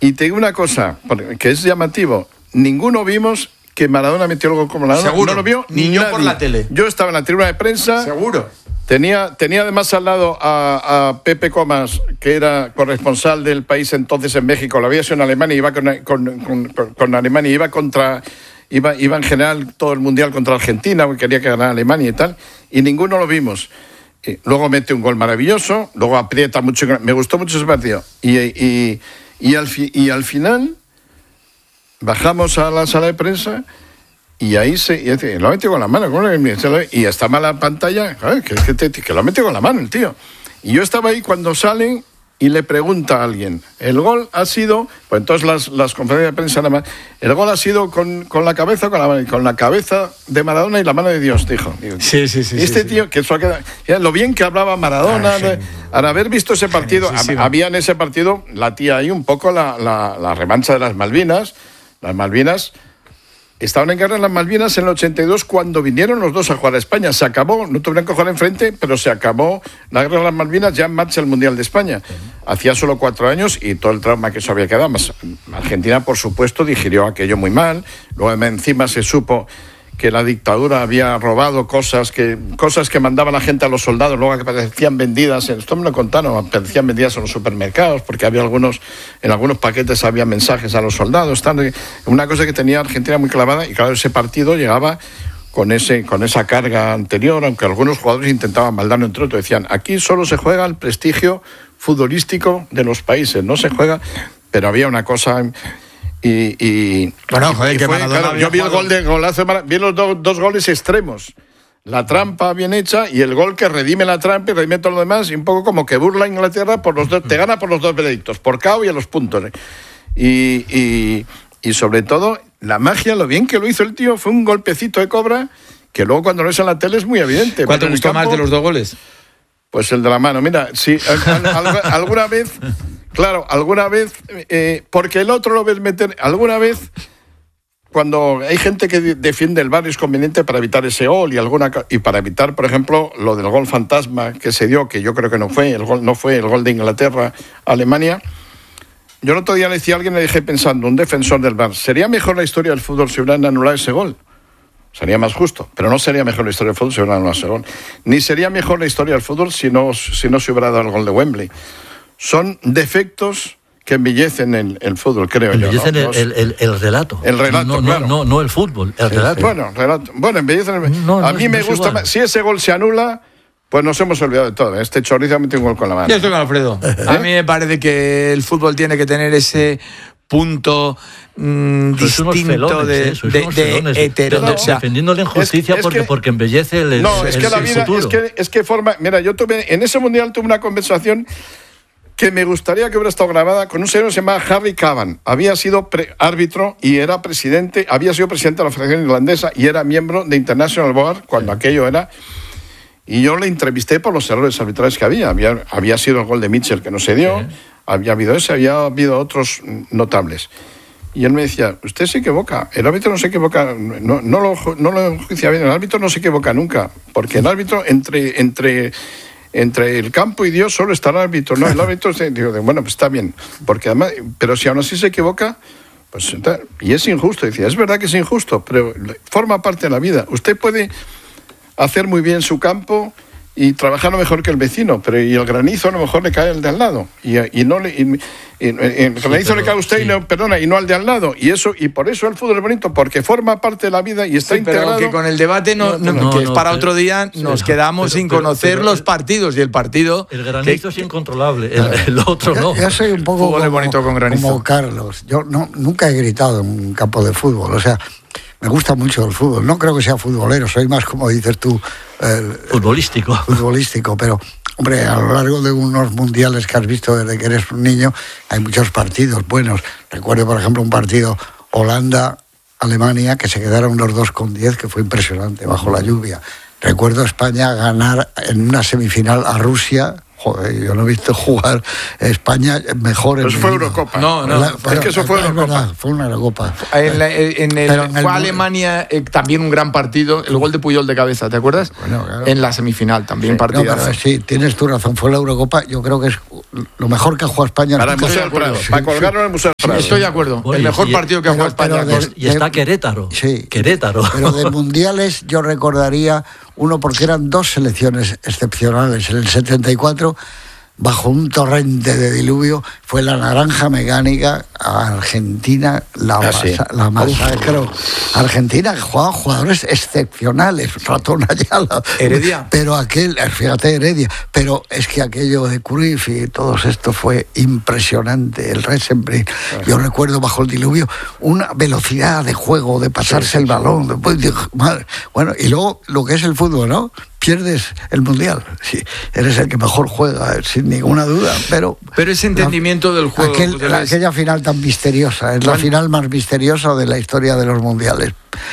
Y te digo una cosa, que es llamativo. Ninguno vimos que Maradona metió el gol como Maradona. Seguro. No lo vio ni nadie. yo por la tele. Yo estaba en la tribuna de prensa. Seguro. Tenía además al lado a Pepe Comas, que era corresponsal del país entonces en México. Lo había sido en Alemania, iba con Alemania, iba en general todo el mundial contra Argentina, porque quería que ganara Alemania y tal, y ninguno lo vimos. Luego mete un gol maravilloso, luego aprieta mucho. Me gustó mucho ese partido. Y al final bajamos a la sala de prensa. Y ahí lo ha metido con la mano, y está mala la pantalla, que lo ha metido con la mano el tío. Y yo estaba ahí cuando salen y le pregunta a alguien, el gol ha sido, pues entonces las conferencias de prensa nada más, el gol ha sido con la cabeza, con la cabeza de Maradona y la mano de Dios, dijo. Sí. Tío, que eso ha quedado, lo bien que hablaba Maradona, al haber visto ese partido, había en ese partido, la tía ahí un poco la revancha de las Malvinas. Las Malvinas estaban en guerra en las Malvinas en el 82 cuando vinieron los dos a jugar a España. Se acabó, no tuvieron que jugar enfrente, pero se acabó la guerra de las Malvinas, ya en marcha el Mundial de España. Hacía solo 4 años y todo el trauma que eso había quedado. Más Argentina, por supuesto, digirió aquello muy mal. Luego encima se supo que la dictadura había robado cosas que mandaban la gente a los soldados, luego que parecían vendidas, esto me lo contaron, parecían vendidas en los supermercados, porque había en algunos paquetes había mensajes a los soldados, una cosa que tenía Argentina muy clavada, y claro, ese partido llegaba con esa carga anterior, aunque algunos jugadores intentaban baldarlo entre otros, decían, aquí solo se juega el prestigio futbolístico de los países, no se juega, pero había una cosa. Bueno, joder, que Maradona, claro, yo vi el golazo, vi los dos goles extremos. La trampa bien hecha y el gol que redime la trampa y redime todo lo demás, y un poco como que burla a Inglaterra por los dos, te gana por los dos veredictos, por KO y a los puntos. Y sobre todo, la magia, lo bien que lo hizo el tío, fue un golpecito de cobra que luego cuando lo ves en la tele es muy evidente. ¿Cuál te gustó más de los 2 goles? Pues el de la mano. Mira, sí, alguna vez... Claro, alguna vez, porque el otro lo ves meter, alguna vez, cuando hay gente que defiende el VAR es conveniente para evitar ese gol y para evitar, por ejemplo, lo del gol fantasma que se dio, que yo creo que no fue el gol de Inglaterra a Alemania. Yo el otro día le decía a alguien, le dije pensando, un defensor del VAR, ¿sería mejor la historia del fútbol si hubieran anulado ese gol? Sería más justo, pero no sería mejor la historia del fútbol si hubieran anulado ese gol. Ni sería mejor la historia del fútbol si no se hubiera dado el gol de Wembley. Son defectos que embellecen el fútbol, creo yo. Embellecen el relato. El relato, claro. No el fútbol, el relato. Bueno, relato. Bueno, embellecen a mí me gusta más. Si ese gol se anula, pues nos hemos olvidado de todo. Este chorizo ha metido un gol con la mano. Yo estoy con Alfredo. A mí me parece que el fútbol tiene que tener ese punto distinto de heterodoxia. Defendiendo la injusticia porque embellece el no, es que la vida futuro. Es que forma. Mira, yo en ese mundial tuve una conversación que me gustaría que hubiera estado grabada con un señor que se llamaba Harry Cavan. Había sido árbitro y era presidente, había sido presidente de la Federación Irlandesa y era miembro de International Board cuando aquello era. Y yo le entrevisté por los errores arbitrales que había. Había sido el gol de Mitchell que no se dio, había habido otros notables. Y él me decía, usted se equivoca, el árbitro no se equivoca, no lo juicia bien, el árbitro no se equivoca nunca, porque el árbitro entre el campo y Dios solo está el árbitro, no, el árbitro digo, bueno, pues está bien, porque además, pero si aún así se equivoca, pues y es injusto, decía, es verdad que es injusto, pero forma parte de la vida. Usted puede hacer muy bien su campo y trabajarlo mejor que el vecino, pero y el granizo a lo mejor le cae al de al lado y el granizo le cae a usted y no al de al lado, y por eso el fútbol es bonito, porque forma parte de la vida y está integrado. Pero que con el debate que es para otro día, nos quedamos sin conocer los partidos, y el partido el granizo es incontrolable, el otro no. Yo soy un poco como Carlos. Yo nunca he gritado en un campo de fútbol, o sea, me gusta mucho el fútbol. No creo que sea futbolero, soy más, como dices tú, futbolístico, pero hombre, a lo largo de unos mundiales que has visto desde que eres un niño, hay muchos partidos buenos. Recuerdo, por ejemplo, un partido Holanda-Alemania, que se quedaron los 2-10, que fue impresionante, bajo la lluvia. Recuerdo España ganar en una semifinal a Rusia Joder, yo no he visto jugar España mejor en Eso fue Eurocopa. Es que eso fue Eurocopa. Verdad, fue una Eurocopa. Fue Alemania también un gran partido, el gol de Puyol de cabeza, ¿te acuerdas? Bueno, claro. En la semifinal también partido. Sí, tienes tu razón, fue la Eurocopa, yo creo que es lo mejor que ha jugado España. Para el Museo del Prado, para colgarlo en el Museo del Prado. Estoy de acuerdo, el mejor partido que ha jugado España. Y está Querétaro. Sí. Querétaro. Pero de mundiales yo recordaría uno porque eran dos selecciones excepcionales. En el 74, bajo un torrente de diluvio, fue la naranja mecánica a Argentina, la masacró. Argentina jugaba jugadores excepcionales, Ratón Ayala. Heredia. Pero fíjate, Heredia. Pero es que aquello de Cruyff y todo esto fue impresionante. El Resenbrink, yo recuerdo bajo el diluvio una velocidad de juego, de pasarse el balón. Bueno, y luego lo que es el fútbol, ¿no? Pierdes el mundial, sí, eres el que mejor juega, sin ninguna duda, pero ese entendimiento del juego, aquella final tan misteriosa, es la final más misteriosa de la historia de los mundiales.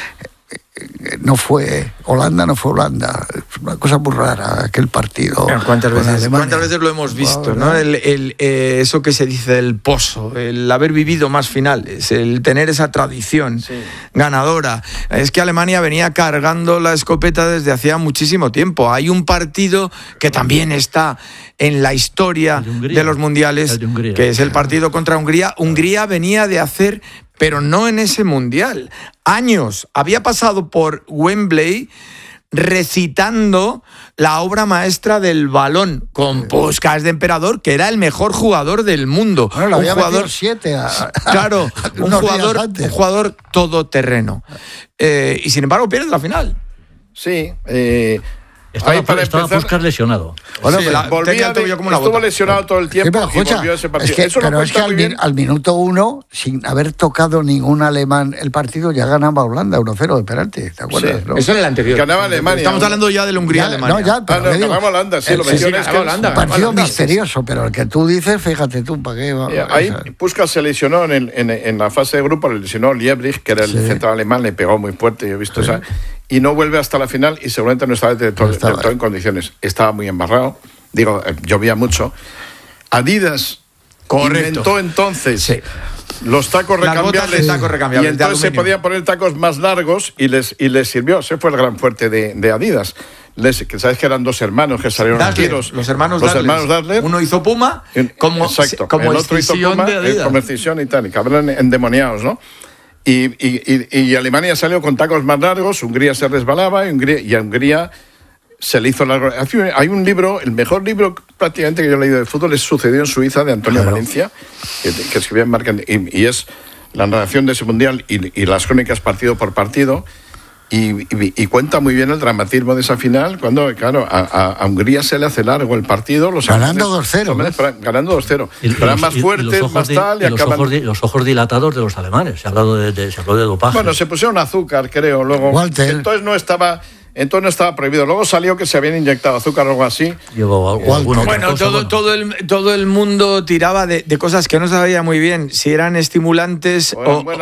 No fue Holanda, es una cosa muy rara aquel partido. ¿Cuántas veces lo hemos visto, ¿no? Eso que se dice del pozo, el haber vivido más finales, el tener esa tradición ganadora. Es que Alemania venía cargando la escopeta desde hacía muchísimo tiempo. Hay un partido que también está en la historia de los mundiales, que es el partido contra Hungría. Hungría venía de hacer, pero no en ese mundial, años. Había pasado por Wembley recitando la obra maestra del balón con Puskás de emperador, que era el mejor jugador del mundo. Bueno, un jugador 7 claro, un jugador todoterreno. Y sin embargo pierde la final. Sí, Estaba Puskás lesionado. Bueno, sí, estuvo lesionado todo el tiempo, sí, pero, y volvió a ese partido. Pero es que al minuto 1, sin haber tocado ningún alemán el partido, ya ganaba Holanda 1-0 de penalti, ¿te acuerdas? Sí. ¿No? Eso en el anterior. Ganaba Alemania. Estamos hablando ya de la Hungría-Alemania. No, ya, ganaba Holanda, sí, lo metió Holanda. Un partido misterioso, pero el que tú dices, fíjate tú, ¿para qué? Ahí Puskás se lesionó en la fase de grupo, le lesionó Liebrich, que era el central alemán, le pegó muy fuerte, yo he visto esa... Y no vuelve hasta la final y seguramente no estaba del todo en condiciones. Estaba muy embarrado, llovía mucho. Adidas inventó entonces los tacos recambiables, y entonces se podían poner tacos más largos y les sirvió. Ese fue el gran fuerte de Adidas. Que sabes que eran dos hermanos que salieron a tiros. Los hermanos Dassler. Uno hizo Puma como el otro hizo Puma como escisión y tal, y cabrón endemoniados, ¿no? Y Alemania salió con tacos más largos, Hungría se resbalaba y a Hungría se le hizo largo. Hay un libro, el mejor libro prácticamente que yo he leído de fútbol, es Sucedió en Suiza, de Antonio Valencia, que escribía en Marca, y es la narración de ese mundial y las crónicas partido por partido. Y cuenta muy bien el dramatismo de esa final, cuando, claro, a Hungría se le hace largo el partido. Ganando 2-0. Ganando 2-0. Eran más fuertes, más tal. Los ojos dilatados de los alemanes. Se habló de dopaje. Bueno, se pusieron azúcar, creo, luego. Walter. Entonces no estaba prohibido. Luego salió que se habían inyectado azúcar o algo así. Bueno, todo el mundo tiraba de cosas que no sabía muy bien si eran estimulantes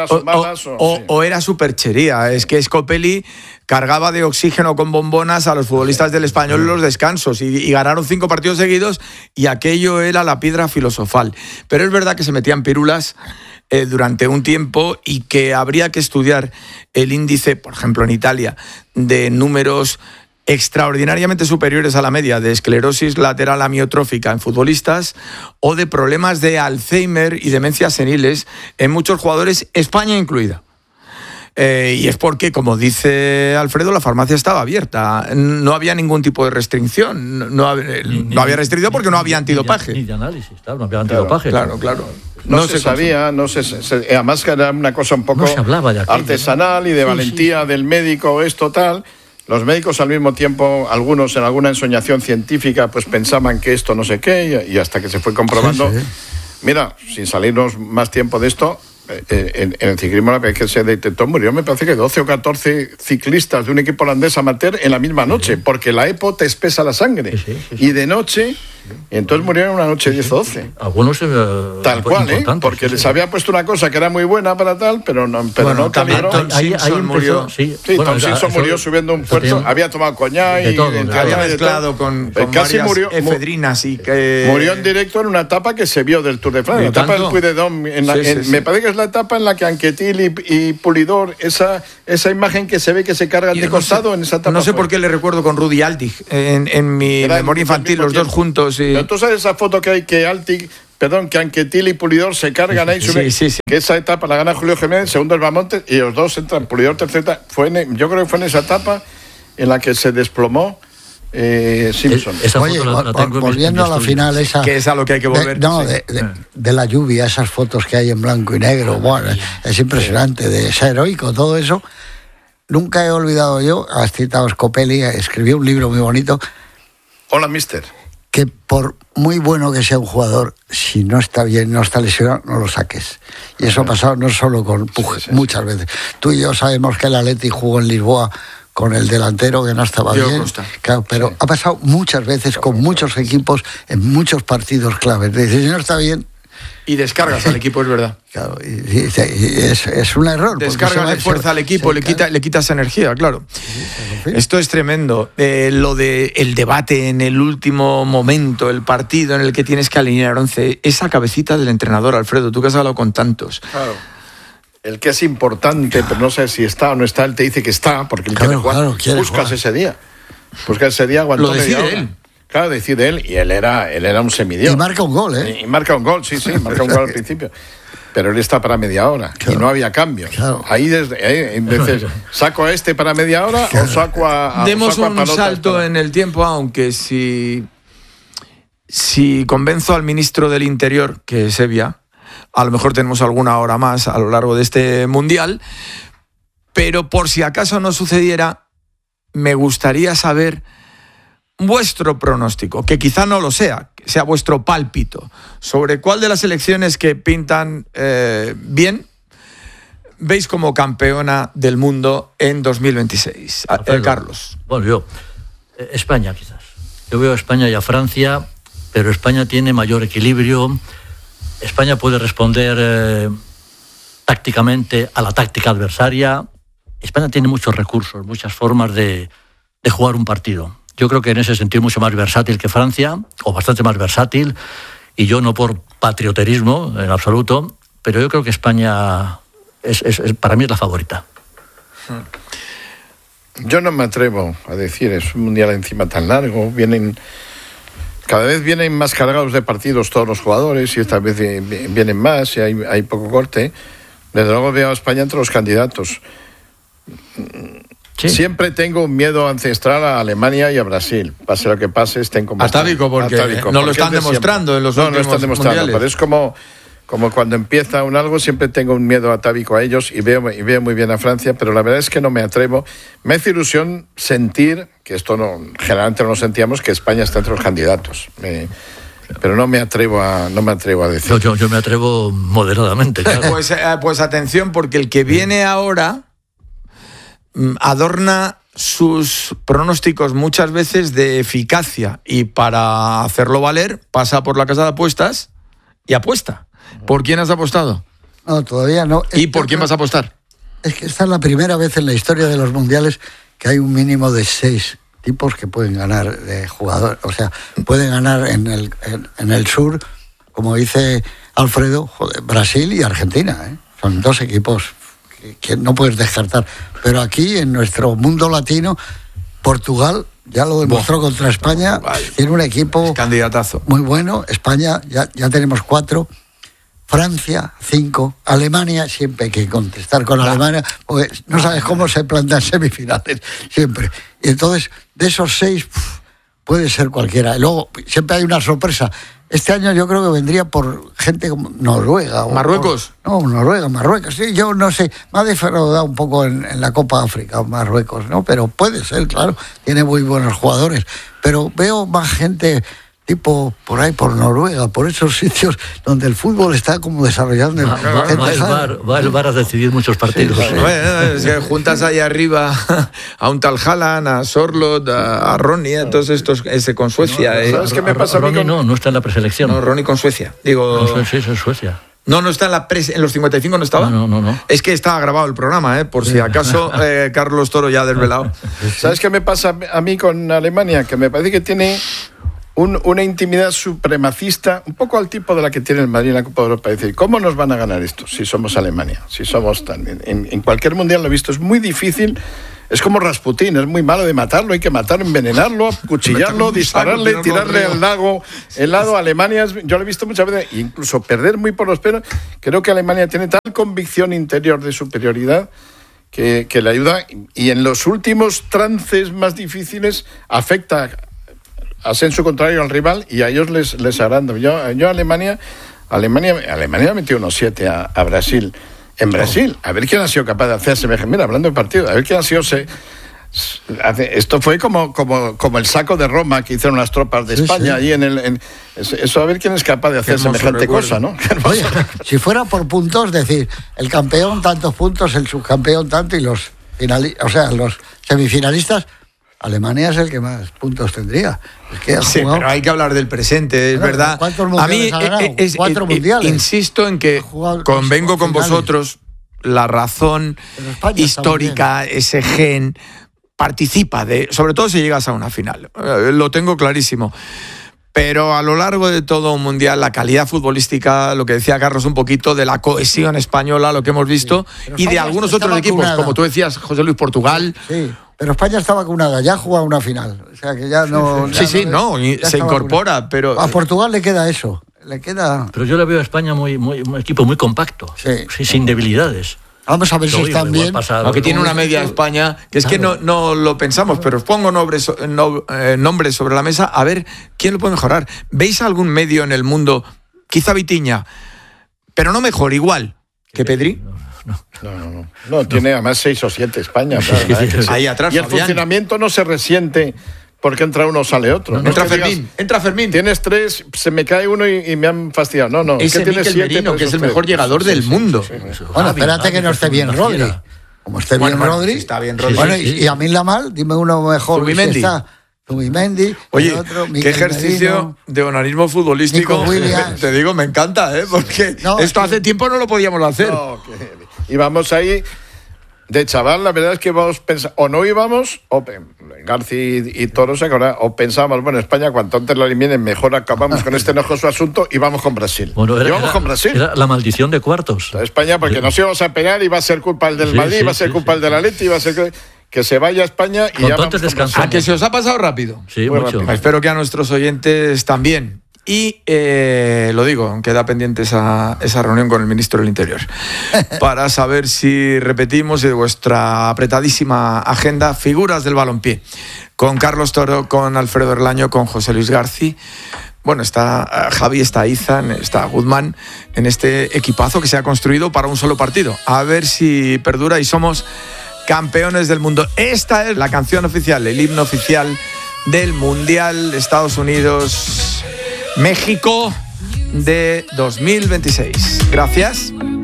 o era superchería. Es que Scopelli cargaba de oxígeno con bombonas a los futbolistas del Español en los descansos y ganaron 5 partidos seguidos y aquello era la piedra filosofal. Pero es verdad que se metían pirulas durante un tiempo y que habría que estudiar el índice, por ejemplo en Italia, de números extraordinariamente superiores a la media de esclerosis lateral amiotrófica en futbolistas o de problemas de Alzheimer y demencias seniles en muchos jugadores, España incluida. Y es porque, como dice Alfredo, la farmacia estaba abierta. No había ningún tipo de restricción. No había restricción porque no había antidopaje. Ni de análisis, no había antidopaje. Claro. No se sabía, además que era una cosa un poco artesanal y de valentía del médico, esto tal. Los médicos al mismo tiempo, algunos en alguna ensoñación científica, pues pensaban que esto no sé qué, y hasta que se fue comprobando. Sí. Mira, sin salirnos más tiempo de esto, en el ciclismo la vez que se detectó murió, me parece que 12 o 14 ciclistas de un equipo holandés amateur en la misma noche, porque la EPO te espesa la sangre. Y de noche Y entonces murieron una noche 10 o 12. Algunos tal cual, porque les había puesto una cosa que era muy buena para tal, pero no calibró. Tom Simpson murió. Tom Simpson murió subiendo un puerto, había tomado coñac y había mezclado con casi murió, efedrinas y que murió en directo en una etapa que se vio del Tour de Francia, la etapa del Puy de Dôme. Me parece que es la etapa en la que Anquetil y Pulidor, esa imagen que se ve que se cargan de costado en esa etapa. No sé por qué le recuerdo con Rudi Altig en mi memoria infantil, los dos juntos. Pero tú sabes esa foto que hay que Anquetil y Pulidor se cargan ahí, que esa etapa la gana Julio Jiménez, segundo es Bamontes, y los dos entran, Pulidor tercera. Yo creo que fue en esa etapa en la que se desplomó Simpson. Oye, volviendo a la final esa... Que es a lo que hay que volver. De la lluvia, esas fotos que hay en blanco y negro, bueno, es impresionante, de ser heroico, todo eso. Nunca he olvidado yo, has citado Scopelli, escribió un libro muy bonito. Hola, mister. Que por muy bueno que sea un jugador, si no está bien, no está lesionado, no lo saques. Y eso ha pasado no solo con Puig, muchas veces. Tú y yo sabemos que el Atleti jugó en Lisboa con el delantero que no estaba bien. Claro, pero ha pasado muchas veces con muchos equipos en muchos partidos claves. Dices, si no está bien... Y descargas al equipo, es verdad. Claro, y es un error. Descargas de fuerza al equipo, le quitas energía, claro. Esto es tremendo. Lo de el debate en el último momento, el partido en el que tienes que alinear 11, esa cabecita del entrenador, Alfredo, tú que has hablado con tantos. Claro. El que es importante, pero no sé si está o no está, él te dice que está, porque él quiere jugar. Buscas ese día. Buscas ese día, aguantó. Lo decide él. Claro, decide él, y él era un semidios. Y marca un gol, ¿eh? Y marca un gol, sí, marca un gol al principio. Pero él está para media hora, y no había cambios. Claro. Ahí desde ¿saco a este para media hora o saco a Demos un salto en el tiempo, aunque si convenzo al ministro del Interior, que es Evia, a lo mejor tenemos alguna hora más a lo largo de este Mundial, pero por si acaso no sucediera, me gustaría saber vuestro pronóstico, que quizá no lo sea, que sea vuestro pálpito, sobre cuál de las elecciones que pintan bien veis como campeona del mundo en 2026. Carlos. Bueno, yo, España quizás. Yo veo a España y a Francia, pero España tiene mayor equilibrio. España puede responder tácticamente a la táctica adversaria. España tiene muchos recursos, muchas formas de jugar un partido. Yo creo que en ese sentido es mucho más versátil que Francia, o bastante más versátil, y yo no por patrioterismo en absoluto, pero yo creo que España para mí es la favorita. Yo no me atrevo a decir, es un mundial encima tan largo, cada vez vienen más cargados de partidos todos los jugadores, y esta vez vienen más, y hay poco corte. Desde luego veo a España entre los candidatos. Sí. Siempre tengo un miedo ancestral a Alemania y a Brasil. Pase lo que pase, estén como atávico, porque no lo están demostrando en los últimos no lo están demostrando, mundiales. Pero es como cuando empieza algo, siempre tengo un miedo atávico a ellos y veo muy bien a Francia, pero la verdad es que no me atrevo. Me hace ilusión sentir, que esto generalmente no lo sentíamos, que España está entre los candidatos. Pero no me atrevo a decir. Yo me atrevo moderadamente, claro. Pues atención, porque el que viene ahora adorna sus pronósticos muchas veces de eficacia, y para hacerlo valer pasa por la casa de apuestas y apuesta. ¿Por quién has apostado? No, todavía no. ¿Y por quién vas a apostar? Es que esta es la primera vez en la historia de los mundiales que hay un mínimo de 6 tipos que pueden ganar de jugador. O sea, pueden ganar en el sur, como dice Alfredo, Brasil y Argentina, ¿eh? Son 2 equipos que no puedes descartar. Pero aquí, en nuestro mundo latino, Portugal ya lo demostró contra España. Tiene un equipo candidatazo muy bueno. España, ya tenemos 4. Francia, 5. Alemania, siempre hay que contestar con Alemania, porque no sabes cómo se plantan semifinales, siempre. Y entonces, de esos 6, puede ser cualquiera. Y luego, siempre hay una sorpresa. Este año yo creo que vendría por gente como Noruega. ¿Marruecos? Marruecos. Sí, yo no sé. Me ha defraudado un poco en la Copa África, Marruecos, ¿no? Pero puede ser, claro. Tiene muy buenos jugadores. Pero veo más gente tipo por ahí, por Noruega, por esos sitios donde el fútbol está como desarrollando. Va el VAR a decidir muchos partidos. Sí. Bueno, es que juntas ahí arriba a un tal Haaland, a Sorloth, a Ronnie, a todos estos con Suecia. ¿Sabes qué me pasa a mí? Ronnie no está en la preselección. No, Ronnie con Suecia. Digo... No, sí, es Suecia. No está en los 55, ¿no estaba? No. Es que estaba grabado el programa, por si acaso Carlos Toro ya ha desvelado. ¿Sabes qué me pasa a mí con Alemania? Que me parece que tiene una intimidad supremacista, un poco al tipo de la que tiene el Madrid en la Copa de Europa. Es decir, ¿cómo nos van a ganar esto si somos Alemania? Si somos tan... En cualquier mundial lo he visto, es muy difícil. Es como Rasputín, es muy malo de matarlo, hay que matarlo, envenenarlo, cuchillarlo, dispararle, tirarle al lago. El lado Alemania, yo lo he visto muchas veces, incluso perder muy por los pelos. Creo que Alemania tiene tal convicción interior de superioridad que le ayuda, y en los últimos trances más difíciles afecta a sensu contrario al rival y a ellos les agranda. Yo Alemania metió unos 7 a Brasil. En Brasil, a ver quién ha sido capaz de hacer semejante. Mira, hablando de partido, a ver quién ha sido. Esto fue como el saco de Roma que hicieron las tropas de España allí eso, a ver quién es capaz de hacer semejante cosa, ¿no? Oye, si fuera por puntos, decir, el campeón tantos puntos, el subcampeón tanto y los semifinalistas. Alemania es el que más puntos tendría. Es que sí, pero hay que hablar del presente, es verdad. ¿Cuántos mundiales ha ganado? 4 mundiales. Insisto en que convengo con vosotros, la razón histórica, ese gen, participa sobre todo si llegas a una final. Lo tengo clarísimo. Pero a lo largo de todo un mundial, la calidad futbolística, lo que decía Carlos un poquito, de la cohesión española, lo que hemos visto, y de algunos otros equipos, como tú decías, José Luis, Portugal. Sí. Pero España está vacunada, ya ha jugado una final. O sea que ya no... se incorpora, pero... A Portugal le queda eso, Pero yo le veo a España un equipo muy compacto, sin debilidades. Vamos a ver si están bien. Aunque tiene una media España, que es que no lo pensamos, pero os pongo nombres sobre la mesa, a ver quién lo puede mejorar. ¿Veis algún medio en el mundo, quizá Vitinha, pero no mejor, igual que Pedri? No, tiene además 6 o 7 España. Ahí atrás, y el funcionamiento no se resiente porque entra uno o sale otro. Entra Fermín. Tienes 3, se me cae uno y me han fastidiado. No. Ese tiene Mikel Merino, que es el mejor llegador del mundo. Bueno, espérate que no esté bien Rodri. Como esté bien Rodri. Está bien Rodri. Bueno, y a mí la mal, dime uno mejor. Zubimendi. Oye, qué ejercicio Merino, de onanismo futbolístico. Te digo, me encanta, porque esto hace tiempo no lo podíamos hacer. Y vamos ahí, de chaval, la verdad es que vamos pensando, o no íbamos, o García y Toro se acordaban, o pensábamos, bueno, España, cuanto antes la eliminen, mejor acabamos con este enojoso asunto y vamos con Brasil. Con Brasil. Era la maldición de cuartos. España, porque nos íbamos a pelear, iba a ser culpa el del Madrid, iba a ser culpa el del Atleti, iba a ser... Que se vaya a España y ya vamos descansar. ¿A que se os ha pasado rápido? Sí, muy mucho. Rápido. Espero que a nuestros oyentes también. Y lo digo, queda pendiente esa reunión con el ministro del Interior para saber si repetimos de vuestra apretadísima agenda figuras del balompié. Con Carlos Toro, con Alfredo Erlaño, con José Luis García. Bueno, está Javi, está Izan, está Guzmán en este equipazo que se ha construido para un solo partido. A ver si perdura y somos campeones del mundo. Esta es la canción oficial, el himno oficial del Mundial Estados Unidos México de 2026. Gracias.